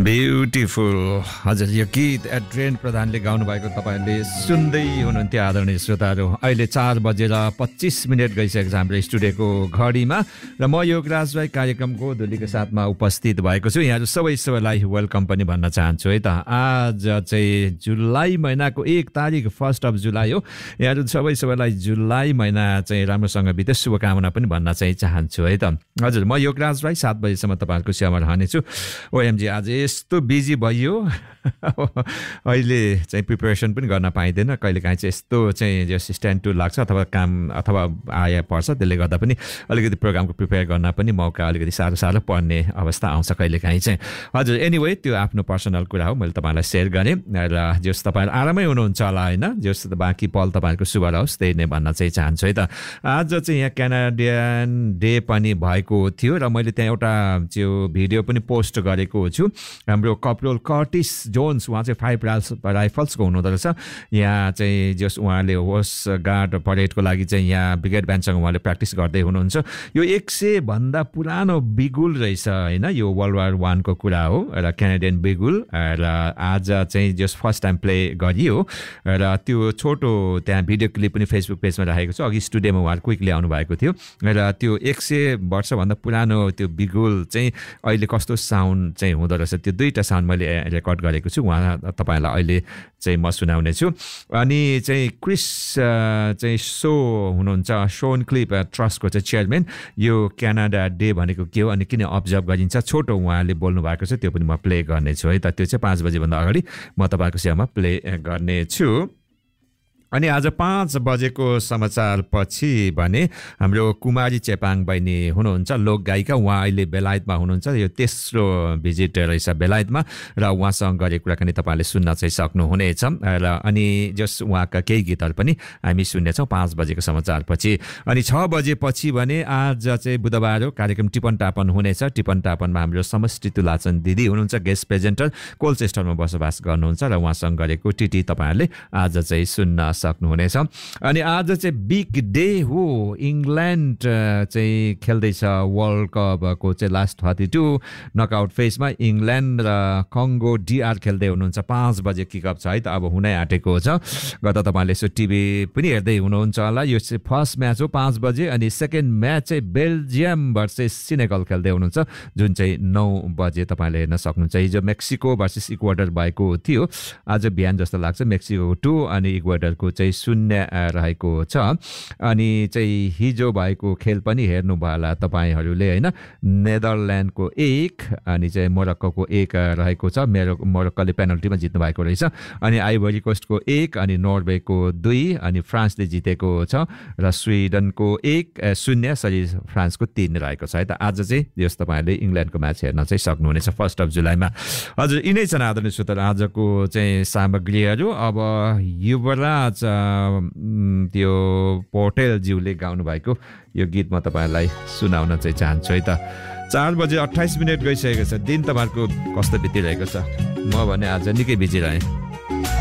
Beautiful. हजुर, यो गीत एड्रेन प्रधानले गाउनु भएको तपाईँले सुन्दै हुनुहुन्थ्यो आदरणीय श्रोताहरू। अहिले 4:25 गइसकेको छ हाम्रो स्टुडियोको घडीमा र म योगराज राई कार्यक्रमको धुलीको साथमा उपस्थित भएको छु। यहाँहरू सबैलाई वेलकम पनि भन्न चाहन्छु है त। आज चाहिँ जुलाई महिनाको 1 तारिक 1 जुलाई हो। यहाँहरू सबैलाई जुलाई महिना चाहिँ राम्रोसँग बितोस् शुभकामना पनि भन्न चाहिँ चाहन्छु है त। हजुर, म योगराज राई 7 बजेसम्म तपाईँहरूको सेवामा रहनेछु। ओएमजी आज यस्तो बिजी भइयो अहिले चाहिँ प्रिपरेसन पनि गर्न पाइँदैन। कहिलेकाहीँ चाहिँ यस्तो चाहिँ जस स्ट्यान्ड टु लाग्छ अथवा काम अथवा आया पर्छ, त्यसले गर्दा पनि अलिकति प्रोग्रामको प्रिपेयर गर्न पनि मौका अलिकति साह्रो पर्ने अवस्था आउँछ कहिलेकाहीँ चाहिँ। हजुर, एनिवे त्यो आफ्नो पर्सनल कुरा हो, मैले तपाईँलाई सेयर गरेँ र जस तपाईँहरू आरामै हुनुहुन्छ होला होइन, जस बाँकी पल तपाईँहरूको शुभ रहोस् त्यही नै भन्न चाहिँ चाहन्छु है त। आज चाहिँ यहाँ क्यानाडियन डे पनि भएको थियो र मैले त्यहाँ एउटा त्यो भिडियो पनि पोस्ट गरेको छु। हाम्रो कप्रोल कर्टिस जोन्स, उहाँ चाहिँ 5 राइफल्सको हुनुहुँदो रहेछ। यहाँ चाहिँ जस उहाँले होस्ट गार्ड परेडको लागि चाहिँ यहाँ ब्रिगेड ब्यान्डसँग उहाँले प्र्याक्टिस गर्दै हुनुहुन्छ। यो 100 भन्दा पुरानो बिगुल रहेछ होइन, यो वर्ल्ड वार 1 को कुरा हो र क्यानाडियन बिगुल र आज चाहिँ जस फर्स्ट टाइम प्ले गरियो र त्यो छोटो त्यहाँ भिडियो क्लिप पनि फेसबुक पेजमा राखेको छु। अघि स्टुडियोमा उहाँहरू क्विकली आउनु भएको थियो र त्यो 100 वर्षभन्दा पुरानो त्यो बिगुल चाहिँ अहिले कस्तो साउन्ड चाहिँ हुँदो रहेछ, त्यो दुईवटा साउन्ड मैले रेकर्ड गरेको छु। उहाँ तपाईँलाई अहिले चाहिँ म सुनाउने छु। अनि चाहिँ क्रिस चाहिँ सो हुनुहुन्छ, सोन क्लिप ट्रस्टको चाहिँ चेयरम्यान। यो क्यानाडा डे भनेको के हो अनि किन अब्जर्भ गरिन्छ, छोटो उहाँले बोल्नु भएको छ, त्यो पनि म प्ले गर्नेछु है त। त्यो चाहिँ 5 बजेभन्दा अगाडि म तपाईँको सेवामा प्ले गर्नेछु। अनि आज 5 बजेको समाचार पछि भने हाम्रो कुमारी चेपाङ बहिनी हुनुहुन्छ, लोक गायिका। उहाँ अहिले बेलायतमा हुनुहुन्छ, यो तेस्रो भिजिट रहेछ बेलायतमा र उहाँसँग गरेको कुराकानी तपाईँले सुन्न चाहिँ सक्नुहुनेछ र अनि जस उहाँका केही गीतहरू पनि हामी सुन्नेछौँ 5 बजेको समाचार पछि। अनि 6 बजेपछि भने आज चाहिँ बुधबार हो, कार्यक्रम टिपन टापन हुनेछ। टिपन टापनमा हाम्रो समष्टि तुलाचन दिदी हुनुहुन्छ, गेस्ट प्रेजेन्टर, कोलचेस्टरमा बसोबास गर्नुहुन्छ र उहाँसँग गरेको टिटी तपाईँहरूले आज चाहिँ सुन्न सक्नुहुनेछ। अनि आज चाहिँ बिग डे हो, इङ्ल्यान्ड चाहिँ खेल्दैछ वर्ल्ड कपको चाहिँ लास्ट 32 नकआउट फेजमा। इङ्ल्यान्ड र कङ्गो DR खेल्दै हुनुहुन्छ। 5 बजे किकअप छ है त, अब हुनै आँटेको छ। गर्दा तपाईँले यसो टिभी पनि हेर्दै हुनुहुन्छ होला। यो चाहिँ फर्स्ट म्याच हो 5 बजे अनि सेकेन्ड म्याच चाहिँ बेल्जियम भर्सेस सेनेगल खेल्दै हुनुहुन्छ, जुन चाहिँ 9 बजे तपाईँले हेर्न सक्नुहुन्छ। हिजो मेक्सिको भर्सेस इक्वाडर भएको थियो, आज बिहान जस्तो लाग्छ मेक्सिको 2 अनि इक्वाडरको चाहिँ 0 रहेको छ। अनि चाहिँ हिजो भएको खेल पनि हेर्नुभयो होला तपाईँहरूले होइन, नेदरल्यान्डको 1 अनि चाहिँ मोरक्कोको 1 रहेको छ। मोरक्कोले पेनल्टीमा जित्नु भएको रहेछ। अनि आइभोरी कोस्टको 1 अनि नर्वेको 2 अनि फ्रान्सले जितेको छ र स्विडनको 1-0 सरी फ्रान्सको 3 रहेको छ है त। आज चाहिँ यस तपाईँहरूले इङ्ल्यान्डको म्याच हेर्न चाहिँ सक्नुहुनेछ 1 जुलाईमा। हजुर, यिनै छन् आदरणीय श्रोताहरू आजको चाहिँ सामग्रीहरू। अब युवराज त्यो पौडेलज्यूले गाउनु भएको यो गीत म तपाईँहरूलाई सुनाउन चाहिँ चाहन्छु है त। 4:28 गइसकेको छ। दिन तपाईँहरूको कस्तो बितिरहेको छ? म भने आज निकै बिजी रहेँ।